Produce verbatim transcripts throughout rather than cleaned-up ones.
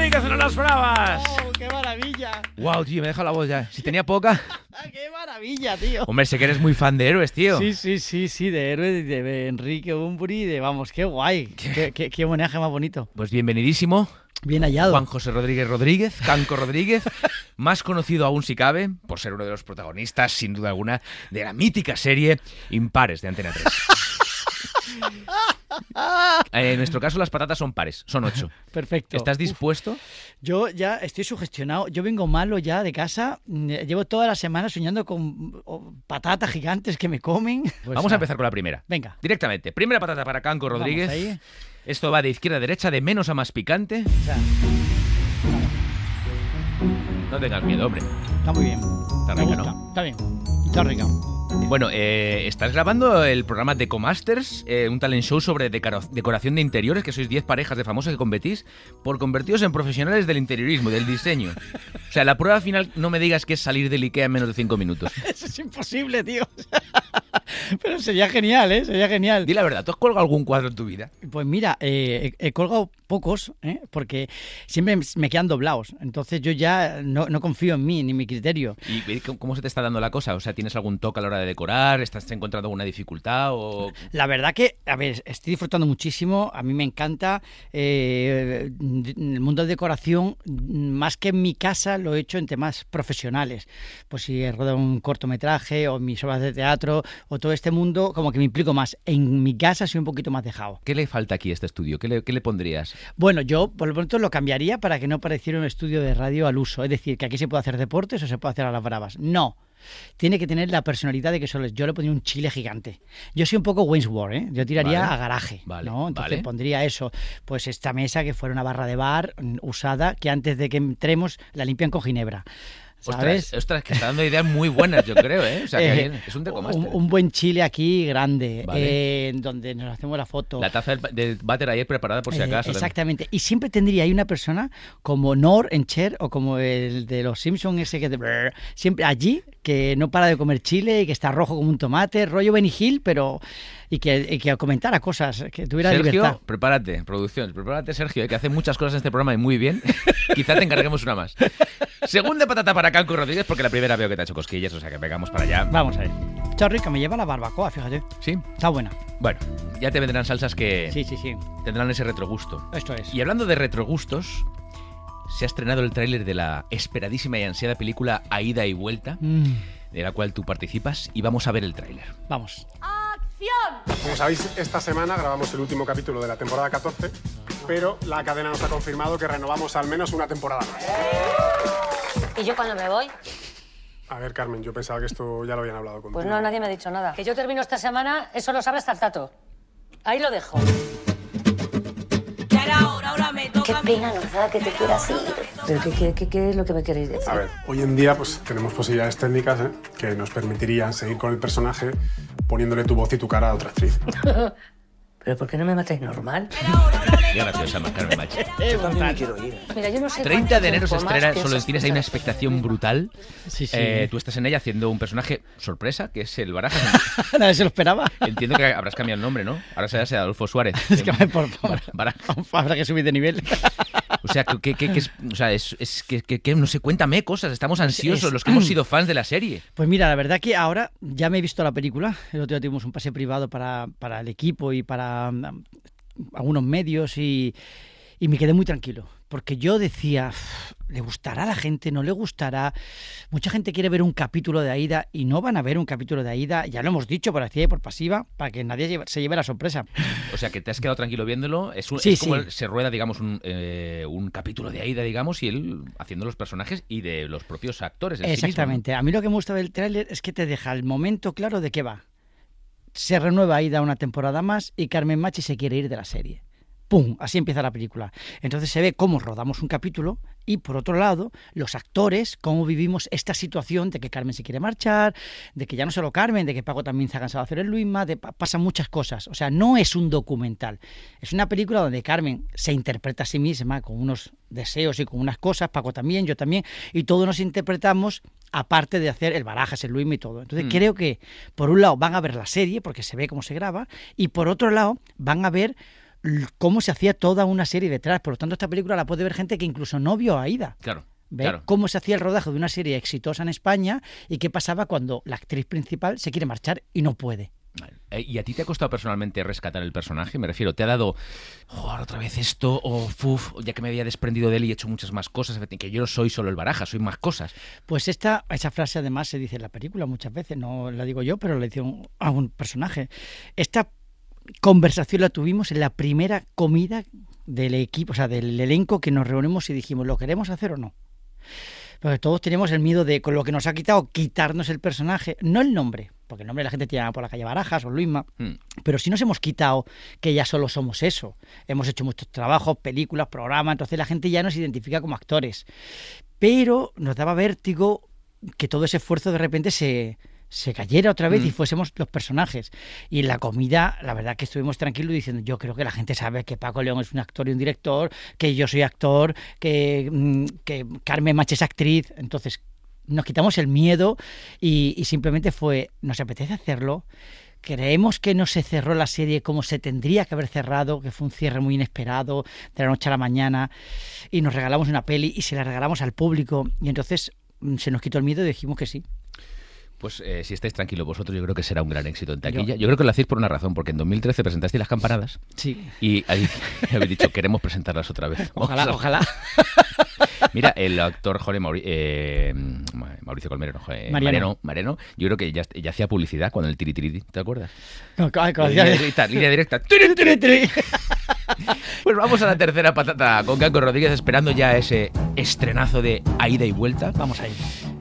Rodríguez, no las bravas. ¡Oh, qué maravilla! Wow, tío, me deja la voz ya. Si tenía poca. ¡Qué maravilla, tío! Hombre, sé que eres muy fan de Héroes, tío. Sí, sí, sí, sí, de Héroes, de Enrique Bunbury, de vamos, qué guay. Qué, qué, qué homenaje más bonito. Pues bienvenidísimo. Bien hallado. Juan José Rodríguez Rodríguez, Canco Rodríguez, más conocido aún si cabe, por ser uno de los protagonistas, sin duda alguna, de la mítica serie Impares de Antena tres. En nuestro caso las patatas son pares, son ocho. Perfecto. ¿Estás dispuesto? Uf. Yo ya estoy sugestionado. Yo vengo malo ya de casa. Llevo toda la semana soñando con patatas gigantes que me comen. Pues Vamos a empezar con la primera. Venga. Directamente. Primera patata para Canco Rodríguez. Esto va de izquierda a derecha, de menos a más picante. O sea, no tengas miedo, hombre. Está muy bien. Está rica, ¿no? Está bien. Está rica. Bueno, eh, estás grabando el programa Decomasters, eh, un talent show sobre decora- decoración de interiores, que sois diez parejas de famosos que competís por convertiros en profesionales del interiorismo, del diseño. O sea, la prueba final no me digas que es salir del Ikea en menos de cinco minutos. Eso es imposible, tío. Pero sería genial, ¿eh? Sería genial. Di la verdad, ¿tú has colgado algún cuadro en tu vida? Pues mira, eh, he, he colgado pocos, ¿eh? Porque siempre me quedan doblados. Entonces yo ya no, no confío en mí ni en mi criterio. ¿Y cómo se te está dando la cosa? O sea, ¿tienes algún toque a la hora de decorar? ¿Estás encontrando alguna dificultad? O... La verdad que, a ver, estoy disfrutando muchísimo. A mí me encanta eh, el mundo de decoración. Más que en mi casa, lo he hecho en temas profesionales. Pues si he rodado un cortometraje o mis obras de teatro o todo este mundo, como que me implico más. En mi casa soy un poquito más dejado. ¿Qué le falta aquí a este estudio? ¿Qué le, qué le pondrías? Bueno, yo por lo pronto lo cambiaría para que no pareciera un estudio de radio al uso. Es decir, que aquí se puede hacer deportes o se puede hacer a las bravas. No. Tiene que tener la personalidad de que solo yo le pondría un chile gigante. Yo soy un poco Wainsworth, ¿eh? Yo tiraría vale, a garaje, vale, ¿no? Entonces vale. pondría eso, pues esta mesa que fuera una barra de bar usada, que antes de que entremos la limpian con ginebra. ¿Sabes? Ostras, ostras, que está dando ideas muy buenas, yo creo, ¿eh? O sea, que eh, bien. Es un Decomaster. Un, un buen chile aquí grande, Vale. eh, donde nos hacemos la foto. La taza del, del váter ayer preparada por si acaso. Eh, exactamente. También. Y siempre tendría ahí una persona como Nor en Cher o como el de los Simpsons, ese que de brrr, siempre allí, que no para de comer chile y que está rojo como un tomate, rollo Benny Hill, pero y que, y que comentara cosas, que tuviera Sergio, libertad. prepárate, producción, prepárate, Sergio, eh, que hace muchas cosas en este programa y muy bien. Quizá te encarguemos una más. Segunda patata para Canco Rodríguez, porque la primera veo que te ha hecho cosquillas, o sea que pegamos para allá. Vamos a ver. Está rica, me lleva la barbacoa, fíjate. ¿Sí? Está buena. Bueno, ya te vendrán salsas que sí, sí, sí. tendrán ese retrogusto. Esto es. Y hablando de retrogustos, se ha estrenado el tráiler de la esperadísima y ansiada película A Ida y Vuelta, mm. de la cual tú participas, y vamos a ver el tráiler. Vamos. Como sabéis, esta semana grabamos el último capítulo de la temporada catorce, pero la cadena nos ha confirmado que renovamos al menos una temporada más. ¿Y yo cuándo me voy? A ver, Carmen, yo pensaba que esto ya lo habían hablado contigo. Pues no, nadie me ha dicho nada. Que yo termino esta semana, eso lo sabe hasta el tato. Ahí lo dejo. Qué pena nos da que te quieras ir. ¿Pero qué, qué, qué, qué es lo que me queréis decir? A ver, hoy en día pues tenemos posibilidades técnicas, ¿eh?, que nos permitirían seguir con el personaje poniéndole tu voz y tu cara a otra actriz. ¿Pero por qué no me matáis normal? Qué graciosa, Carmen Machi. Yo también me quiero ir. Mira, yo no sé treinta de enero se más estrena, que solo esas tienes ahí una cosas. expectación brutal. Sí, sí. Eh, tú estás en ella haciendo un personaje sorpresa, que es el Barajas. Nadie se lo esperaba. Entiendo que habrás cambiado el nombre, ¿no? Ahora será ese Adolfo Suárez. Es que, por favor, Barajas. habrá que subir de nivel. O sea, que, que, que es, o sea, es, es que, que, que, no sé, cuéntame cosas. Estamos ansiosos, es, los que hemos sido fans de la serie. Pues mira, la verdad que ahora ya me he visto la película. El otro día tuvimos un pase privado para, para el equipo y para um, algunos medios y, y me quedé muy tranquilo. Porque yo decía, ¿le gustará a la gente? ¿No le gustará? Mucha gente quiere ver un capítulo de Aída y no van a ver un capítulo de Aída. Ya lo hemos dicho por activa y por pasiva, para que nadie lleve, se lleve la sorpresa. O sea, que te has quedado tranquilo viéndolo. Es, un, sí, es como sí. se rueda, digamos, un, eh, un capítulo de Aída, digamos, y él haciendo los personajes y de los propios actores en Exactamente. Sí mismo, ¿no? A mí lo que me gusta del tráiler es que te deja el momento claro de qué va. Se renueva Aída una temporada más y Carmen Machi se quiere ir de la serie. ¡Pum! Así empieza la película. Entonces se ve cómo rodamos un capítulo y, por otro lado, los actores, cómo vivimos esta situación de que Carmen se quiere marchar, de que ya no solo Carmen, de que Paco también se ha cansado de hacer el Luisma, de pasan muchas cosas. O sea, no es un documental. Es una película donde Carmen se interpreta a sí misma con unos deseos y con unas cosas, Paco también, yo también, y todos nos interpretamos aparte de hacer el Barajas, el Luisma y todo. Entonces mm. creo que, por un lado, van a ver la serie, porque se ve cómo se graba, y por otro lado, van a ver cómo se hacía toda una serie detrás. Por lo tanto, esta película la puede ver gente que incluso no vio a Aida. Claro. Ve Claro. cómo se hacía el rodaje de una serie exitosa en España y qué pasaba cuando la actriz principal se quiere marchar y no puede. Vale. Eh, ¿Y a ti te ha costado personalmente rescatar el personaje? Me refiero, ¿te ha dado, joder, otra vez esto? O, uf, ya que me había desprendido de él y he hecho muchas más cosas, que yo no soy solo el Baraja, soy más cosas. Pues esta, esa frase además se dice en la película muchas veces, no la digo yo, pero la dice un, a un personaje. Esta conversación la tuvimos en la primera comida del equipo, o sea, del elenco, que nos reunimos y dijimos, ¿lo queremos hacer o no? Porque todos teníamos el miedo de, con lo que nos ha quitado, quitarnos el personaje, no el nombre, porque el nombre la gente te llama por la calle Barajas o Luisma, mm. pero sí nos hemos quitado que ya solo somos eso. Hemos hecho muchos trabajos, películas, programas, entonces la gente ya nos identifica como actores. Pero nos daba vértigo que todo ese esfuerzo de repente se... se cayera otra vez mm. y fuésemos los personajes. Y en la comida, la verdad que estuvimos tranquilos diciendo, yo creo que la gente sabe que Paco León es un actor y un director, que yo soy actor, que, que Carmen Machi es actriz. Entonces nos quitamos el miedo y, y simplemente fue, nos apetece hacerlo. Creemos que no se cerró la serie como se tendría que haber cerrado, que fue un cierre muy inesperado, de la noche a la mañana, y nos regalamos una peli y se la regalamos al público. Y entonces se nos quitó el miedo y dijimos que sí. Pues eh, si estáis tranquilos vosotros, yo creo que será un gran éxito en taquilla. Yo, yo creo que lo hacéis por una razón, porque en dos mil trece presentasteis Las Campanadas. Sí. Y habéis, habéis dicho, queremos presentarlas otra vez. Ojalá, ojalá. Mira, el actor Jorge Mauri eh, Mauricio Colmero, no, Jorge, Mariano. Mariano, yo creo que ya, ya hacía publicidad cuando el tiri tiri, ¿te acuerdas? No, ay, con línea directa, línea directa. Tiri, tiri, tiri. Pues vamos a la tercera patata con Kanko Rodríguez, esperando ya ese estrenazo de A Ida y Vuelta. Vamos a ir.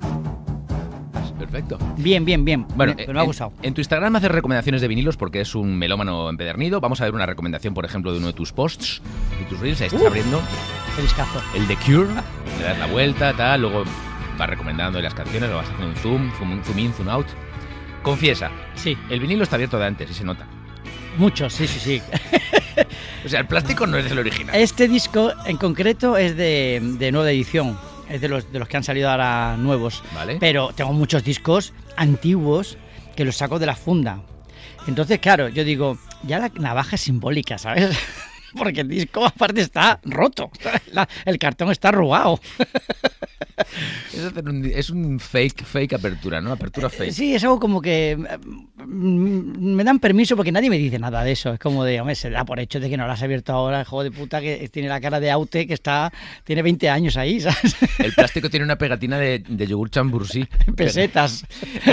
Perfecto. Bien, bien, bien. Bueno, pero me ha gustado. En, en tu Instagram haces recomendaciones de vinilos porque es un melómano empedernido. Vamos a ver una recomendación, por ejemplo, de uno de tus posts, de tus reels. Ahí estás uh, abriendo. El discazo. El The Cure. Le das la vuelta, tal. Luego vas recomendando las canciones, lo vas haciendo un zoom, zoom, zoom in, zoom out. Confiesa. Sí. El vinilo está abierto de antes y se nota. Mucho, sí, sí, sí. O sea, el plástico no es del original. Este disco en concreto es de, de nueva edición. Es de los, de los que han salido ahora nuevos. Vale. Pero tengo muchos discos antiguos que los saco de la funda. Entonces, claro, yo digo, ya la navaja es simbólica, ¿sabes? Porque el disco aparte está roto. La, el cartón está arrugado. Es, un, es un fake, fake apertura, ¿no? Apertura fake. Sí, es algo como que me dan permiso porque nadie me dice nada de eso. Es como de, hombre, se da por hecho de que no lo has abierto ahora, el juego de puta que tiene la cara de Aute que está, tiene veinte años ahí, ¿sabes? El plástico tiene una pegatina de, de yogur chambursí. Pesetas.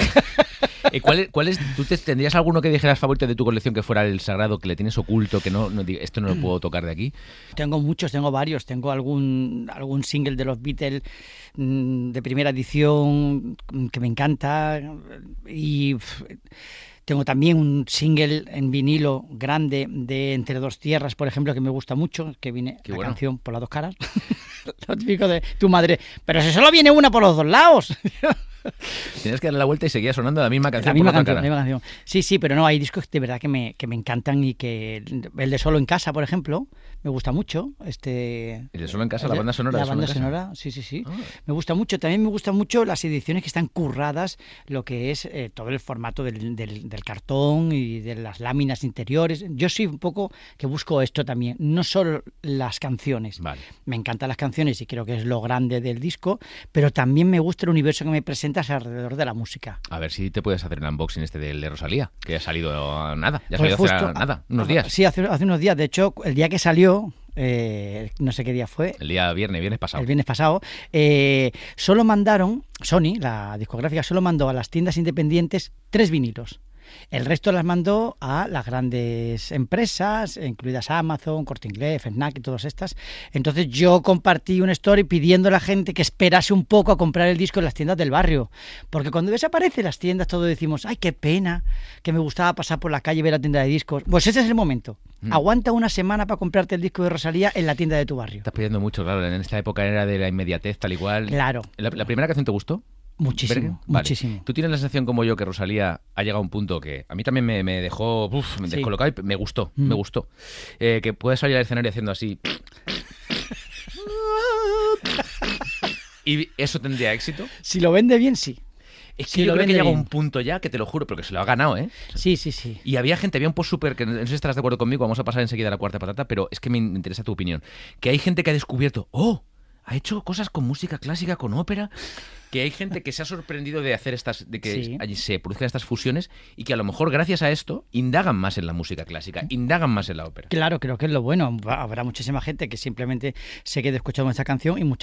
¿Y cuál, cuál es, ¿Tú te, tendrías alguno que dijeras favorito de tu colección que fuera el sagrado, que le tienes oculto, que no, no esto no lo puedo tocar de aquí? Tengo muchos, tengo varios. Tengo algún, algún single de los Beatles de primera edición que me encanta y tengo también un single en vinilo grande de Entre dos tierras, por ejemplo, que me gusta mucho, que viene Qué la bueno. canción por las dos caras. Lo típico de tu madre, pero si solo viene una por los dos lados. Tienes que darle la vuelta y seguía sonando la misma canción. La misma, por canción, la la misma canción. Sí, sí, pero no, hay discos de verdad que me, que me encantan y que el de Solo en Casa, por ejemplo, me gusta mucho. Este, ¿El de Solo en Casa? ¿La banda sonora La de Solo banda en Casa? sonora, sí, sí, sí. Ah. Me gusta mucho. También me gustan mucho las ediciones que están curradas, lo que es eh, todo el formato del, del, del cartón y de las láminas interiores. Yo soy un poco que busco esto también, no solo las canciones. Vale. Me encantan las canciones y creo que es lo grande del disco, pero también me gusta el universo que me presentas alrededor de la música. A ver si te puedes hacer el unboxing este del de Rosalía, que ha salido nada, ya ha Pues salido justo, hace nada, unos días. Sí, hace, hace unos días. De hecho, el día que salió, eh, no sé qué día fue. El día viernes, viernes pasado. El viernes pasado. Eh, solo mandaron, Sony, la discográfica, solo mandó a las tiendas independientes tres vinilos. El resto las mandó a las grandes empresas, incluidas Amazon, Corte Inglés, Fnac y todas estas. Entonces yo compartí una story pidiendo a la gente que esperase un poco a comprar el disco en las tiendas del barrio. Porque cuando desaparecen las tiendas todos decimos, ay, qué pena, que me gustaba pasar por la calle y ver la tienda de discos. Pues ese es el momento. Mm. Aguanta una semana para comprarte el disco de Rosalía en la tienda de tu barrio. Estás pidiendo mucho, claro, en esta época era de la inmediatez tal y cual. Claro. ¿La, la primera canción te gustó? Muchísimo, vale. muchísimo. ¿Tú tienes la sensación como yo que Rosalía ha llegado a un punto que a mí también me, me dejó uf, me sí. descolocado y me gustó, mm. me gustó? Eh, que puedes salir al escenario haciendo así... ¿Y eso tendría éxito? Si lo vende bien, sí. Es que Sí, yo lo creo que vende llega a bien. un punto ya que te lo juro, pero que se lo ha ganado, ¿eh? Sí, sí, sí. Y había gente, había un post súper, que no sé si estarás de acuerdo conmigo, vamos a pasar enseguida a la cuarta patata, pero es que me interesa tu opinión. Que hay gente que ha descubierto, oh, ha hecho cosas con música clásica, con ópera, que hay gente que se ha sorprendido de hacer estas, de que Sí. allí se produzcan estas fusiones y que a lo mejor gracias a esto indagan más en la música clásica, indagan más en la ópera. Claro, creo que es lo bueno. Va- Habrá muchísima gente que simplemente se quede escuchando esta canción y mucha